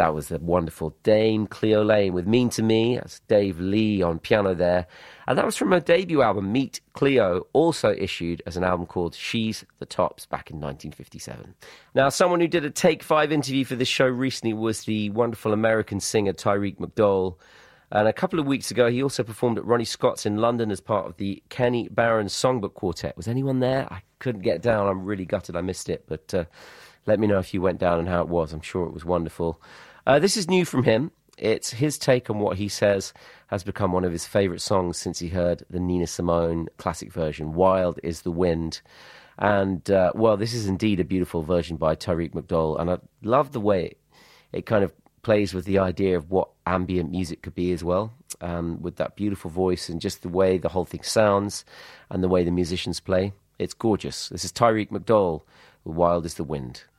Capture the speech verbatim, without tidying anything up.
That was the wonderful Dame Cleo Lane with Mean to Me. That's Dave Lee on piano there. And that was from her debut album, Meet Cleo, also issued as an album called She's the Tops back in nineteen fifty-seven. Now, someone who did a Take Five interview for this show recently was the wonderful American singer Tyreek McDowell. And a couple of weeks ago, he also performed at Ronnie Scott's in London as part of the Kenny Barron Songbook Quartet. Was anyone there? I couldn't get down. I'm really gutted I missed it. But uh, let me know if you went down and how it was. I'm sure it was wonderful. Uh, this is new from him. It's his take on what he says has become one of his favourite songs since he heard the Nina Simone classic version, Wild is the Wind. And, uh, well, this is indeed a beautiful version by Tyreek McDowell. And I love the way it, it kind of plays with the idea of what ambient music could be as well, um, with that beautiful voice and just the way the whole thing sounds and the way the musicians play. It's gorgeous. This is Tyreek McDowell, Wild is the Wind.